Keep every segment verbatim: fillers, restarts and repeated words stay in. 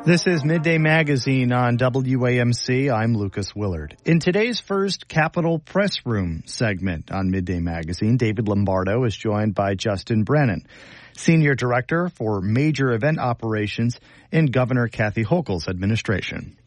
This is Midday Magazine on W A M C. I'm Lucas Willard. In today's first Capitol Press Room segment on Midday Magazine, David Lombardo is joined by Justin Brennan, Senior Director for Major Event Operations in Governor Kathy Hochul's administration.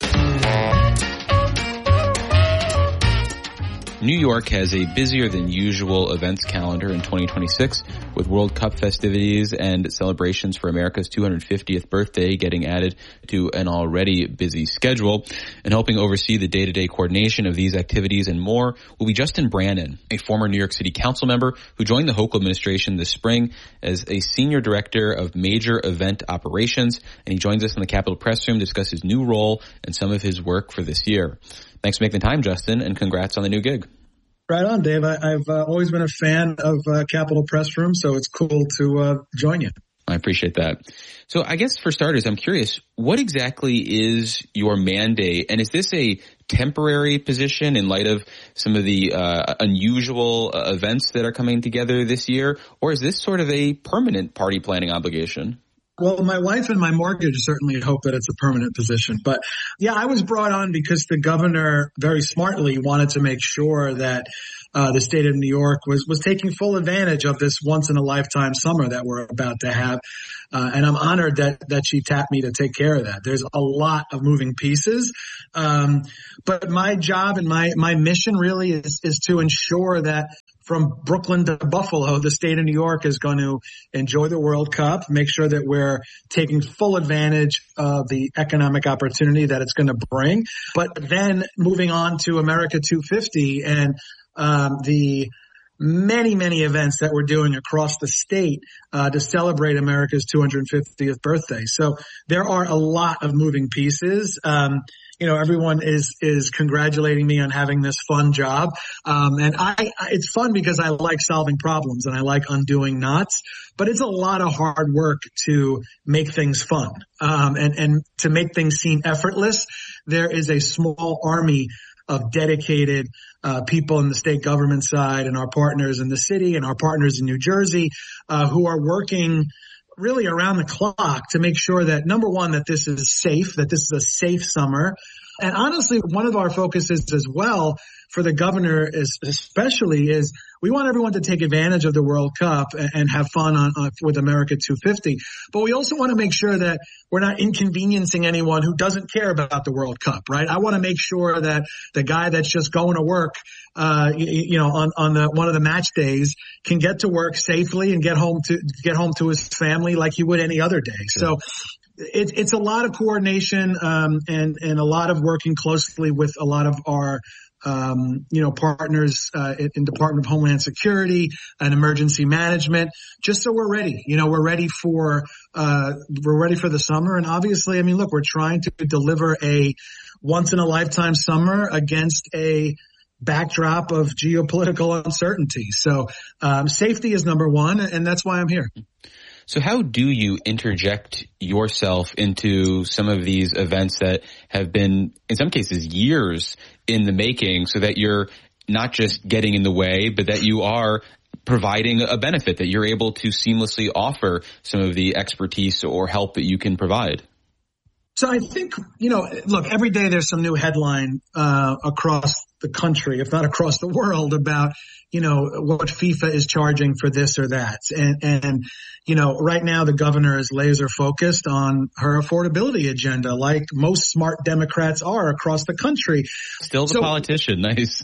New York has a busier than usual events calendar in twenty twenty-six, with World Cup festivities and celebrations for America's two hundred fiftieth birthday getting added to an already busy schedule. And helping oversee the day-to-day coordination of these activities and more will be Justin Brannan, a former New York City Council member who joined the Hochul administration this spring as a Senior Director of Major Event Operations. And he joins us in the Capitol Press Room to discuss his new role and some of his work for this year. Thanks for making the time, Justin, and congrats on the new gig. Right on, Dave. I, I've uh, always been a fan of uh, Capitol Press Room, so it's cool to uh, join you. I appreciate that. So I guess for starters, I'm curious, what exactly is your mandate? And is this a temporary position in light of some of the uh, unusual uh, events that are coming together this year? Or is this sort of a permanent party planning obligation? Well, my wife and my mortgage certainly hope that it's a permanent position. But yeah, I was brought on because the governor very smartly wanted to make sure that uh, the state of New York was, was taking full advantage of this once in a lifetime summer that we're about to have. Uh, and I'm honored that, that she tapped me to take care of that. There's a lot of moving pieces. Um, but my job and my, my mission really is, is to ensure that from Brooklyn to Buffalo, the state of New York is going to enjoy the World Cup, make sure that we're taking full advantage of the economic opportunity that it's going to bring. But then moving on to America two fifty and um, the many, many events that we're doing across the state uh, to celebrate America's two hundred fiftieth birthday. So there are a lot of moving pieces. Um, you know, everyone is is congratulating me on having this fun job. Um, and I, I it's fun because I like solving problems and I like undoing knots, but it's a lot of hard work to make things fun. Um, and, and to make things seem effortless, there is a small army of dedicated uh, people in the state government side and our partners in the city and our partners in New Jersey uh, who are working really around the clock to make sure that, number one, that this is safe, that this is a safe summer. And honestly, one of our focuses as well for the governor is especially is we want everyone to take advantage of the World Cup and, and have fun on, on with America two fifty. But we also want to make sure that we're not inconveniencing anyone who doesn't care about the World Cup, right? I want to make sure that the guy that's just going to work, uh, you, you know, on, on the, one of the match days can get to work safely and get home to, get home to his family like he would any other day. Sure. So, It, it's a lot of coordination um, and and a lot of working closely with a lot of our um, you know partners uh, in, in Department of Homeland Security and emergency management, just so we're ready. You know, we're ready for uh, we're ready for the summer. And obviously, I mean, look, we're trying to deliver a once in a lifetime summer against a backdrop of geopolitical uncertainty. So um, safety is number one, and that's why I'm here. So how do you interject yourself into some of these events that have been, in some cases, years in the making, so that you're not just getting in the way, but that you are providing a benefit, that you're able to seamlessly offer some of the expertise or help that you can provide? So I think, you know, look, every day there's some new headline uh across the country, if not across the world, about, you know, what FIFA is charging for this or that. And, and, you know, right now the governor is laser focused on her affordability agenda, like most smart Democrats are across the country. Still the so, politician. Nice.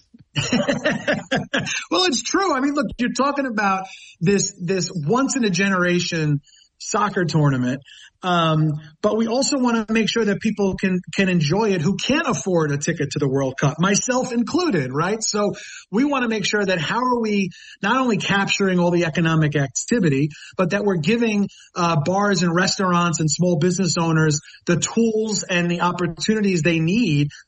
Well, it's true. I mean, look, you're talking about this, this once in a generation soccer tournament. Um, but we also want to make sure that people can, can enjoy it who can't afford a ticket to the World Cup, myself included, right? So we want to make sure that how are we not only capturing all the economic activity, but that we're giving, uh, bars and restaurants and small business owners the tools and the opportunities they need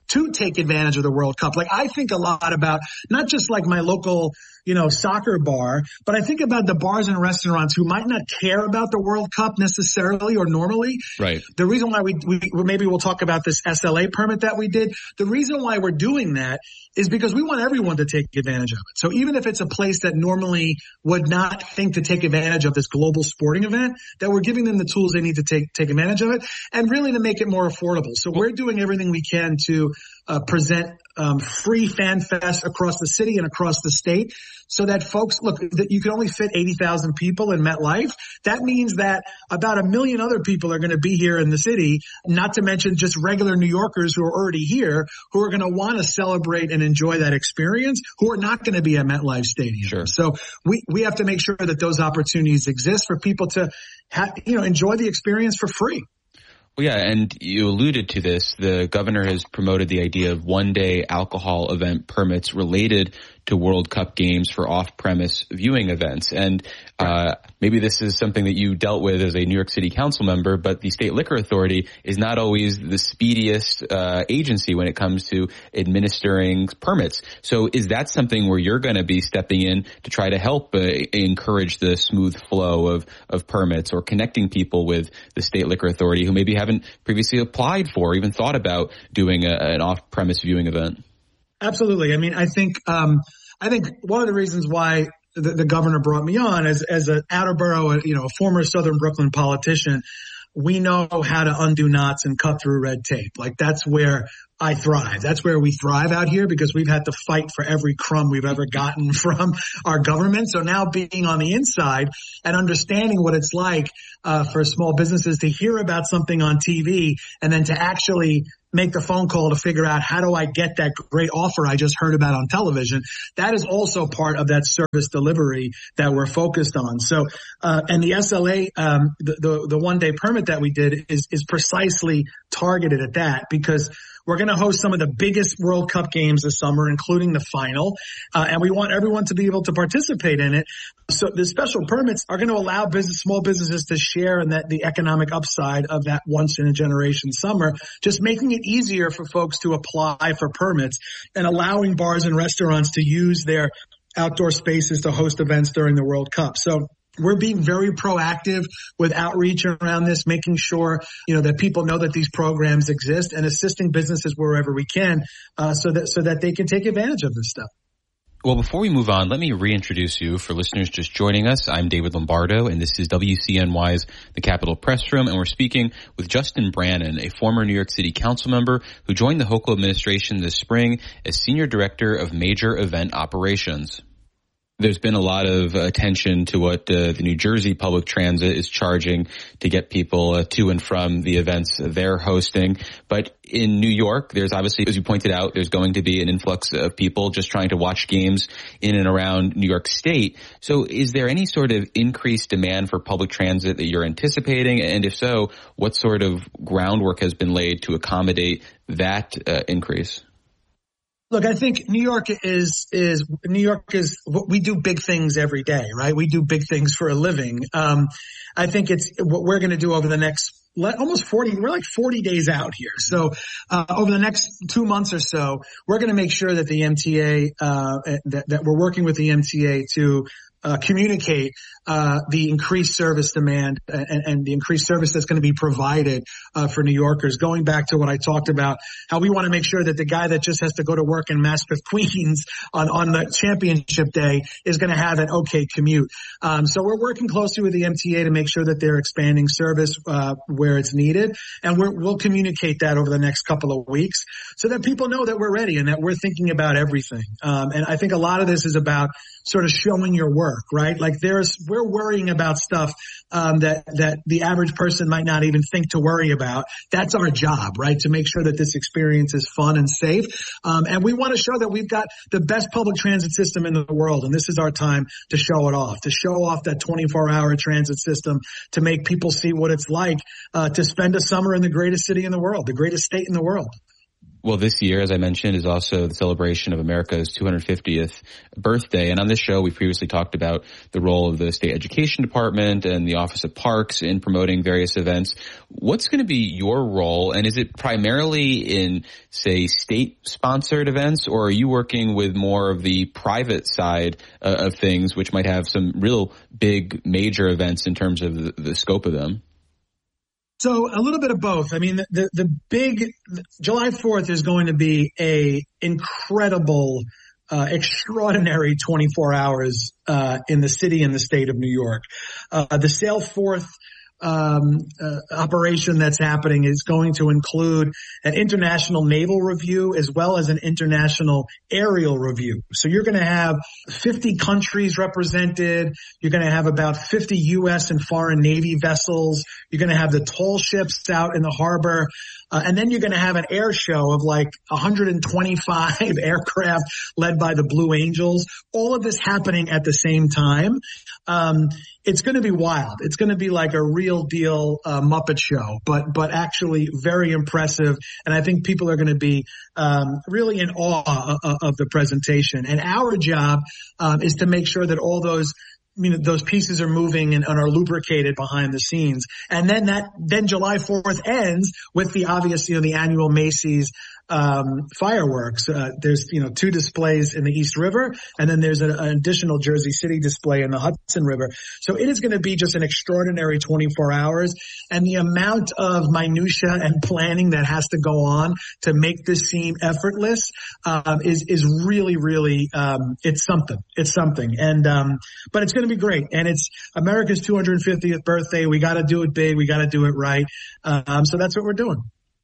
to take advantage of the World Cup. Like I think a lot about not just like my local, you know, soccer bar, but I think about the bars and restaurants who might not care about the World Cup necessarily or normally. Right. The reason why we, we maybe we'll talk about this S L A permit that we did. The reason why we're doing that is because we want everyone to take advantage of it. So even if it's a place that normally would not think to take advantage of this global sporting event, that we're giving them the tools they need to take take advantage of it, and really to make it more affordable. So we're doing everything we can to uh, present um, free fan fest across the city and across the state, so that folks look that you can only fit eighty thousand people in MetLife. That means that about a million other people are going to be here in the city, not to mention just regular New Yorkers who are already here, who are going to want to celebrate and enjoy that experience, who are not going to be at MetLife Stadium. Sure. So we we have to make sure that those opportunities exist for people to have, you know, enjoy the experience for free. Well, yeah, and you alluded to this. The governor has promoted the idea of one-day alcohol event permits related to World Cup games for off-premise viewing events. And uh maybe this is something that you dealt with as a New York City council member, but the State Liquor Authority is not always the speediest uh agency when it comes to administering permits. So is that something where you're going to be stepping in to try to help uh, encourage the smooth flow of of permits, or connecting people with the State Liquor Authority who maybe haven't previously applied for or even thought about doing a, an off-premise viewing event? Absolutely. I mean, I think, um, I think one of the reasons why the, the governor brought me on as, as an outer borough, you know, a former Southern Brooklyn politician, we know how to undo knots and cut through red tape. Like that's where I thrive. That's where we thrive out here, because we've had to fight for every crumb we've ever gotten from our government. So now being on the inside and understanding what it's like uh, for small businesses to hear about something on T V and then to actually make the phone call to figure out how do I get that great offer I just heard about on television. That is also part of that service delivery that we're focused on. So, uh, and the S L A, um, the, the, the one day permit that we did is, is precisely targeted at that, because we're going to host some of the biggest World Cup games this summer, including the final, uh, and we want everyone to be able to participate in it. So the special permits are going to allow business, small businesses to share in that the economic upside of that once in a generation summer, just making it easier for folks to apply for permits and allowing bars and restaurants to use their outdoor spaces to host events during the World Cup. So we're being very proactive with outreach around this, making sure, you know, that people know that these programs exist and assisting businesses wherever we can, uh, so that, so that they can take advantage of this stuff. Well, before we move on, let me reintroduce you for listeners just joining us. I'm David Lombardo, and this is W C N Y's The Capitol Press Room, and we're speaking with Justin Brannan, a former New York City council member who joined the Hochul administration this spring as Senior Director of Major Event Operations. There's been a lot of attention to what uh, the New Jersey Public Transit is charging to get people uh, to and from the events they're hosting. But in New York, there's obviously, as you pointed out, there's going to be an influx of people just trying to watch games in and around New York State. So is there any sort of increased demand for public transit that you're anticipating? And if so, what sort of groundwork has been laid to accommodate that uh, increase? Look, I think New York is, is, New York is, we do big things every day, right? We do big things for a living. Um, I think it's what we're going to do over the next, almost forty, we're like forty days out here. So, uh, over the next two months or so, we're going to make sure that the M T A, uh, that, that we're working with the M T A to, Uh, communicate uh, the increased service demand and, and the increased service that's going to be provided uh, for New Yorkers. Going back to what I talked about, how we want to make sure that the guy that just has to go to work in Maspeth, Queens on, on the championship day is going to have an okay commute. Um, so we're working closely with the M T A to make sure that they're expanding service uh, where it's needed, and we're, we'll communicate that over the next couple of weeks so that people know that we're ready and that we're thinking about everything. Um, and I think a lot of this is about sort of showing your work, right? Like there's, we're worrying about stuff, um, that, that the average person might not even think to worry about. That's our job, right? To make sure that this experience is fun and safe. Um, and we want to show that we've got the best public transit system in the world. And this is our time to show it off, to show off that twenty-four hour transit system, to make people see what it's like, uh, to spend a summer in the greatest city in the world, the greatest state in the world. Well, this year, as I mentioned, is also the celebration of America's two hundred fiftieth birthday. And on this show, we previously talked about the role of the state education department and the Office of Parks in promoting various events. What's going to be your role? And is it primarily in, say, state-sponsored events, or are you working with more of the private side uh, of things, which might have some real big major events in terms of the, the scope of them? So a little bit of both. I mean, the, the, the big July fourth is going to be a incredible, uh, extraordinary twenty-four hours, uh, in the city and the state of New York. Uh, the Sail Forth, um, uh, operation that's happening is going to include an international naval review as well as an international aerial review. So you're going to have fifty countries represented. You're going to have about fifty U S and foreign Navy vessels. You're going to have the tall ships out in the harbor. Uh, and then you're going to have an air show of like one hundred twenty-five aircraft led by the Blue Angels. All of this happening at the same time. Um, it's going to be wild. It's going to be like a real deal uh, Muppet show, but but actually very impressive. And I think people are going to be um, really in awe of, of the presentation. And our job um, is to make sure that all those I mean, those pieces are moving and, and are lubricated behind the scenes. And then that, then July fourth ends with the obvious, you know, the annual Macy's, um, fireworks. Uh, there's, you know, two displays in the East River, and then there's a, an additional Jersey City display in the Hudson River. So it is going to be just an extraordinary twenty-four hours. And the amount of minutia and planning that has to go on to make this seem effortless, um, is, is really, really, um, it's something. It's something. And, um, but it's going to be great. And it's America's two hundred fiftieth birthday. We got to do it big. We got to do it right. Um, so that's what we're doing.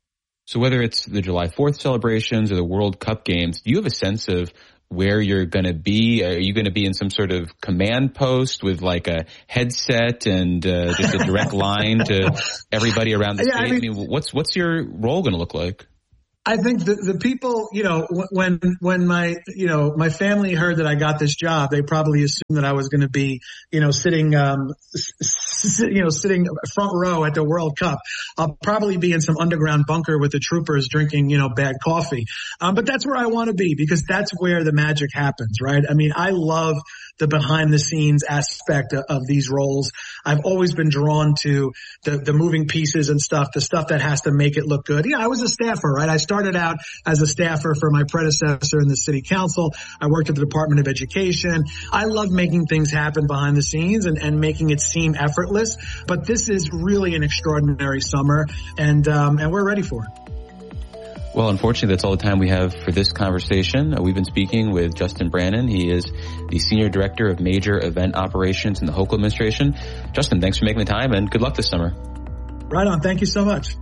So whether it's the July fourth celebrations or the World Cup games, do you have a sense of where you're going to be? Are you going to be in some sort of command post with like a headset and uh, just a direct line to everybody around the yeah, state? I mean, I mean, what's what's your role going to look like? I think the, the people, you know, when, when my, you know, my family heard that I got this job, they probably assumed that I was going to be, you know, sitting, um, you know, sitting front row at the World Cup. I'll probably be in some underground bunker with the troopers drinking, you know, bad coffee. Um, but that's where I want to be, because that's where the magic happens, right? I mean, I love the behind the scenes aspect of, of these roles. I've always been drawn to the, the moving pieces and stuff, the stuff that has to make it look good. Yeah, I was a staffer, right? I started out as a staffer for my predecessor in the city council. I worked at the Department of Education. I love making things happen behind the scenes and, and making it seem effortless. But this is really an extraordinary summer, and um, and we're ready for it. Well, unfortunately, that's all the time we have for this conversation. Uh, we've been speaking with Justin Brannan. He is the Senior Director of Major Event Operations in the Hochul administration. Justin, thanks for making the time, and good luck this summer. Right on. Thank you so much.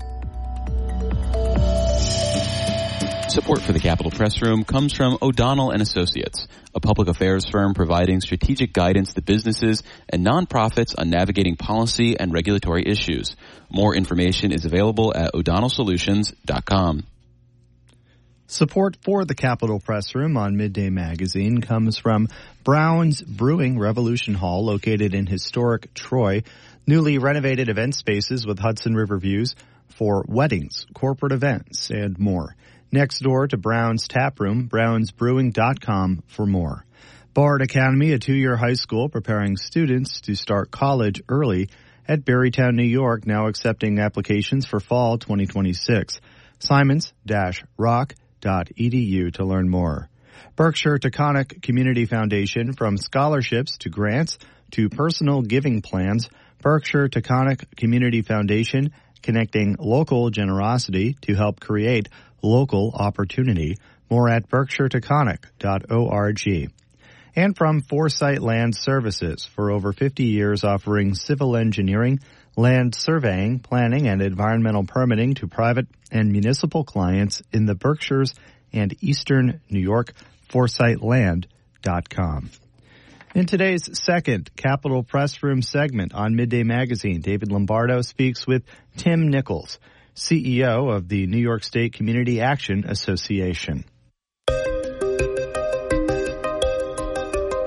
Support for the Capitol Press Room comes from O'Donnell and Associates, a public affairs firm providing strategic guidance to businesses and nonprofits on navigating policy and regulatory issues. More information is available at o'donnell solutions dot com. Support for the Capitol Press Room on Midday Magazine comes from Brown's Brewing Revolution Hall, located in historic Troy. Newly renovated event spaces with Hudson River views for weddings, corporate events, and more. Next door to Brown's Tap Room, browns brewing dot com for more. Bard Academy, a two-year high school preparing students to start college early at Berrytown, New York, now accepting applications for fall twenty twenty-six. Simons dash rock dot e d u to learn more. Berkshire Taconic Community Foundation, from scholarships to grants to personal giving plans. Berkshire Taconic Community Foundation, connecting local generosity to help create local opportunity. More at berkshire taconic dot org. And from Foresight Land Services, for over fifty years offering civil engineering, land surveying, planning, and environmental permitting to private and municipal clients in the Berkshires and Eastern New York, foresight land dot com. In today's second Capitol Press Room segment on Midday Magazine, David Lombardo speaks with Tim Nichols, C E O of the New York State Community Action Association.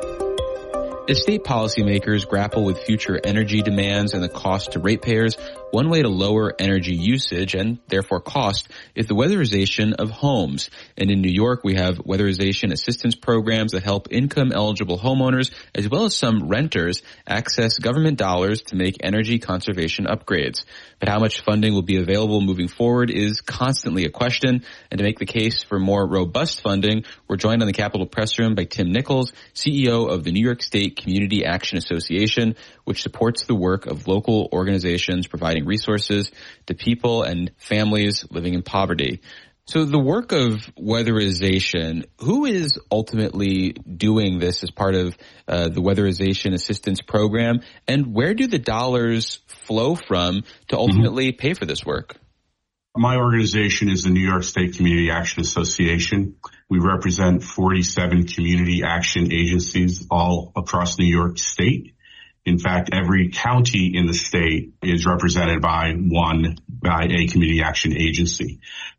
As state policymakers grapple with future energy demands and the cost to ratepayers, one way to lower energy usage and therefore cost is the weatherization of homes. And in New York, we have weatherization assistance programs that help income-eligible homeowners as well as some renters access government dollars to make energy conservation upgrades. But how much funding will be available moving forward is constantly a question. And to make the case for more robust funding, we're joined on the Capitol Press Room by Tim Nichols, C E O of the New York State Community Action Association, which supports the work of local organizations providing resources to people and families living in poverty. So the work of weatherization, who is ultimately doing this as part of uh, the weatherization assistance program, and where do the dollars flow from to ultimately mm-hmm. pay for this work? My organization is the New York State Community Action Association. We represent forty-seven community action agencies all across New York State. In fact, every county in the state is represented by one, by a community action agency.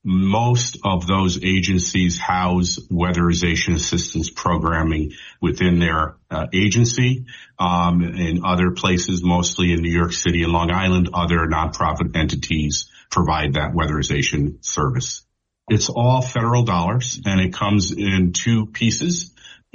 Most of those agencies house weatherization assistance programming within their uh, agency. Um, in other places, mostly in New York City and Long Island, other nonprofit entities provide that weatherization service. It's all federal dollars, and it comes in two pieces.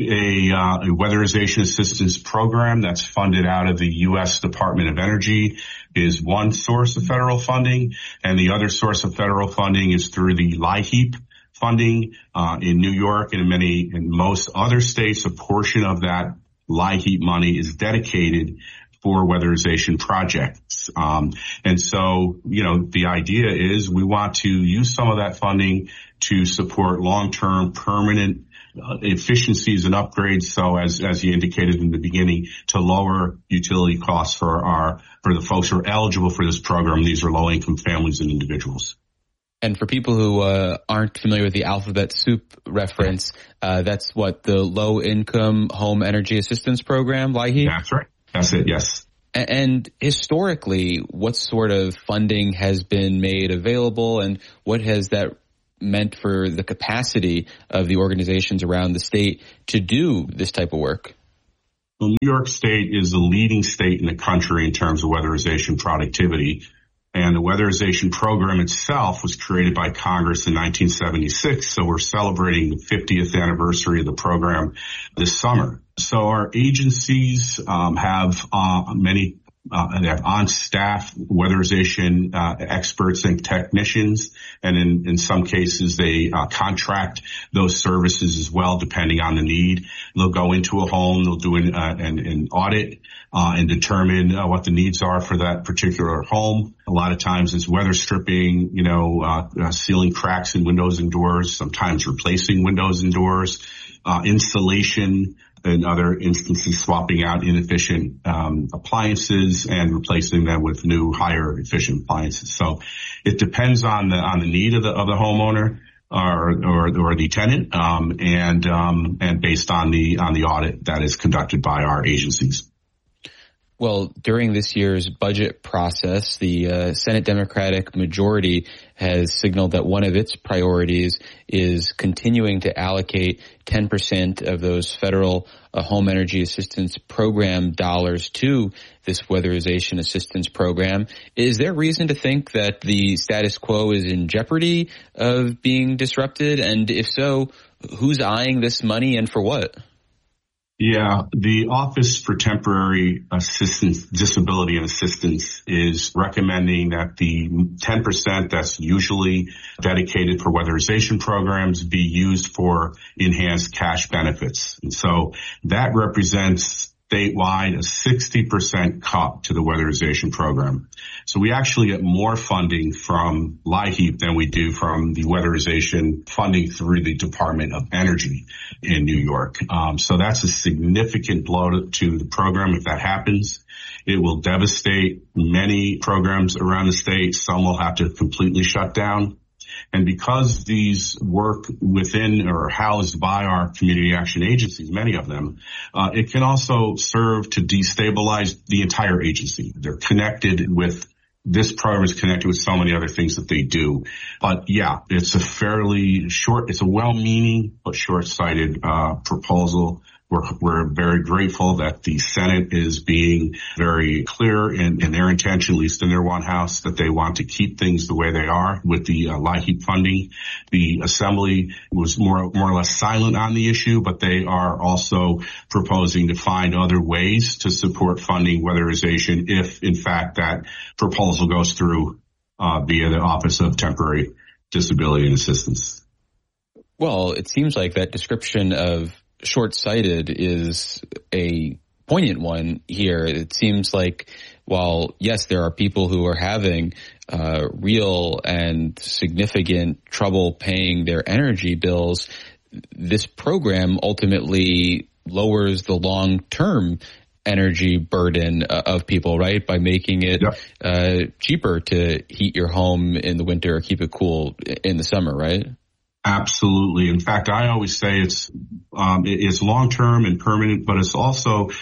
A, uh, a weatherization assistance program that's funded out of the U S Department of Energy is one source of federal funding, and the other source of federal funding is through the LIHEAP funding uh, in New York and in many in most other states. A portion of that LIHEAP money is dedicated for weatherization projects. Um, and so, you know, the idea is we want to use some of that funding to support long-term permanent Uh, efficiencies and upgrades. So as, as you indicated in the beginning, to lower utility costs for our, for the folks who are eligible for this program. These are low income families and individuals. And for people who uh, aren't familiar with the alphabet soup reference, uh, that's what the low income home energy assistance program, LIHEAP? That's right. That's it. Yes. And historically, what sort of funding has been made available, and what has that meant for the capacity of the organizations around the state to do this type of work? Well, New York State is the leading state in the country in terms of weatherization productivity. And the weatherization program itself was created by Congress in nineteen seventy-six. So we're celebrating the fiftieth anniversary of the program this summer. So our agencies um, have uh, many Uh, they have on-staff weatherization uh, experts and technicians, and in, in some cases they uh, contract those services as well, depending on the need. They'll go into a home, they'll do an, uh, an, an audit uh, and determine uh, what the needs are for that particular home. A lot of times it's weather stripping, you know, uh, uh, sealing cracks in windows and doors, sometimes replacing windows and doors, uh, installation, in other instances, swapping out inefficient um, appliances and replacing them with new, higher efficient appliances. So it depends on the on the need of the of the homeowner or or, or the tenant, um, and um, and based on the on the audit that is conducted by our agencies. Well, during this year's budget process, the uh, Senate Democratic majority has signaled that one of its priorities is continuing to allocate ten percent of those federal uh, home energy assistance program dollars to this weatherization assistance program. Is there reason to think that the status quo is in jeopardy of being disrupted? And if so, who's eyeing this money and for what? Yeah, the Office for Temporary Assistance, Disability and Assistance is recommending that the ten percent that's usually dedicated for weatherization programs be used for enhanced cash benefits. And so that represents statewide a sixty percent cut to the weatherization program. So we actually get more funding from LIHEAP than we do from the weatherization funding through the Department of Energy in New York. Um, so that's a significant blow to, to the program if that happens. It will devastate many programs around the state. Some will have to completely shut down. And because these work within or housed by our community action agencies, many of them, uh, it can also serve to destabilize the entire agency. They're connected with, this program is connected with so many other things that they do. But yeah, it's a fairly short, it's a well-meaning but short-sighted uh, proposal We're, we're very grateful that the Senate is being very clear in, in their intention, at least in their one house, that they want to keep things the way they are with the uh, LIHEAP funding. The Assembly was more, more or less silent on the issue, but they are also proposing to find other ways to support funding weatherization if, in fact, that proposal goes through uh, via the Office of Temporary Disability and Assistance. Well, it seems like that description of short-sighted is a poignant one here. It seems like while, yes, there are people who are having uh, real and significant trouble paying their energy bills, this program ultimately lowers the long-term energy burden uh, of people, right? By making it yep. uh, cheaper to heat your home in the winter or keep it cool in the summer, right? Absolutely. In fact, I always say it's um, it's long-term and permanent, but it's also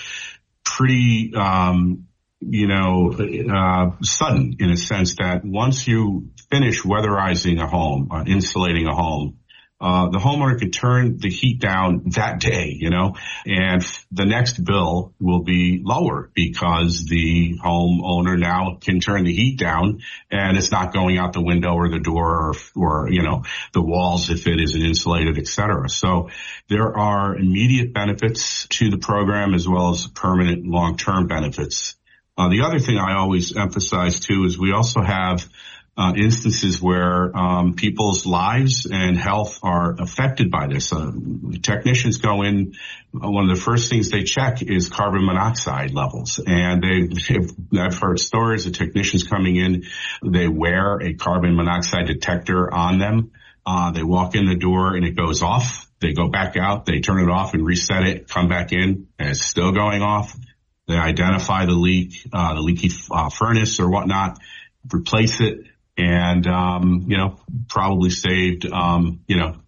pretty, um, you know, uh, sudden in a sense that once you finish weatherizing a home, uh, insulating a home, uh, the homeowner can turn the heat down that day, you know, and the next bill will be lower because the homeowner now can turn the heat down and it's not going out the window or the door or, or, you know, the walls if it isn't insulated, et cetera. So there are immediate benefits to the program as well as permanent long-term benefits. Uh, the other thing I always emphasize too is we also have Uh, instances where um, people's lives and health are affected by this. Uh, technicians go in, uh, one of the first things they check is carbon monoxide levels. And they, I've heard stories of technicians coming in, they wear a carbon monoxide detector on them. Uh, they walk in the door and it goes off. They go back out, they turn it off and reset it, come back in, and it's still going off. They identify the leak, uh, the leaky uh, furnace or whatnot, replace it. And, um, you know, probably saved, um, you know,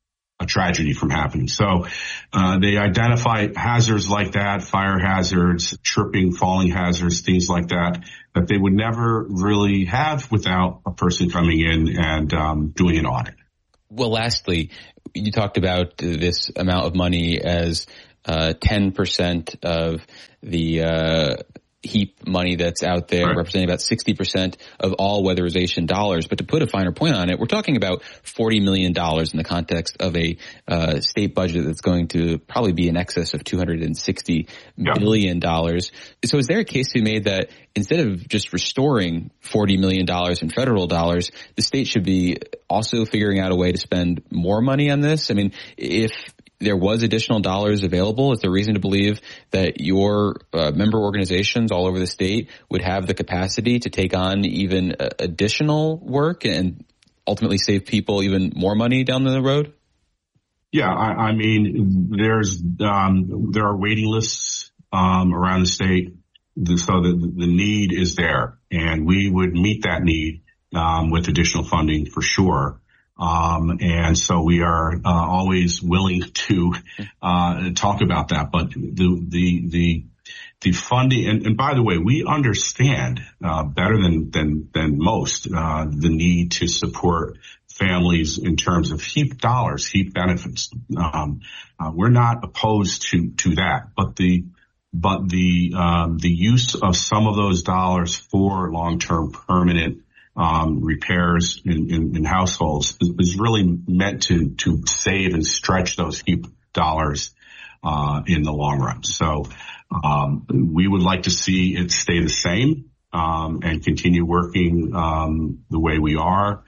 a tragedy from happening. So, uh, they identify hazards like that, fire hazards, tripping, falling hazards, things like that, that they would never really have without a person coming in and, um, doing an audit. Well, lastly, you talked about this amount of money as, uh, ten percent of the, uh, HEAP money that's out there, right, representing about sixty percent of all weatherization dollars. But to put a finer point on it, we're talking about forty million dollars in the context of a uh, state budget that's going to probably be in excess of two hundred sixty yeah. billion dollars. So is there a case to be made that instead of just restoring forty million dollars in federal dollars, the state should be also figuring out a way to spend more money on this? I mean, if there was additional dollars available, is there reason to believe that your uh, member organizations all over the state would have the capacity to take on even uh, additional work and ultimately save people even more money down the road? Yeah, I, I mean, there's um, there are waiting lists um, around the state, so the, the need is there, and we would meet that need um, with additional funding for sure. Um, and so we are, uh, always willing to, uh, talk about that. But the, the, the, the funding, and, and by the way, we understand, uh, better than, than, than most, uh, the need to support families in terms of HEAP dollars, HEAP benefits. Um, uh, we're not opposed to, to that, but the, but the, um, the use of some of those dollars for long-term permanent Um, repairs in, in, in households is really meant to, to save and stretch those HEAP dollars, uh, in the long run. So, um, we would like to see it stay the same, um, and continue working, um, the way we are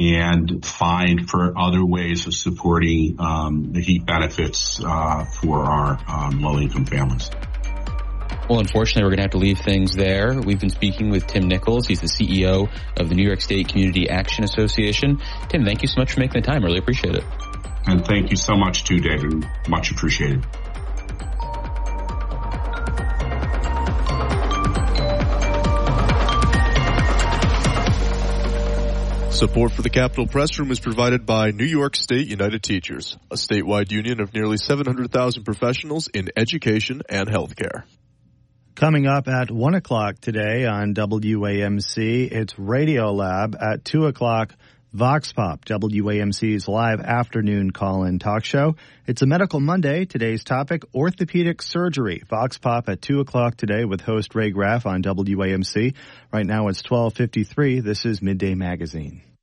and find for other ways of supporting, um, the HEAP benefits, uh, for our, um, low income families. Well, unfortunately, we're going to have to leave things there. We've been speaking with Tim Nichols. He's the C E O of the New York State Community Action Association. Tim, thank you so much for making the time. Really appreciate it. And thank you so much too, David. Much appreciated. Support for the Capitol Press Room is provided by New York State United Teachers, a statewide union of nearly seven hundred thousand professionals in education and healthcare. Coming up at one o'clock today on W A M C, it's Radio Lab. At two o'clock, Vox Pop, W A M C's live afternoon call-in talk show. It's a Medical Monday. Today's topic, orthopedic surgery. Vox Pop at two o'clock today with host Ray Graff on W A M C. Right now it's twelve fifty-three. This is Midday Magazine.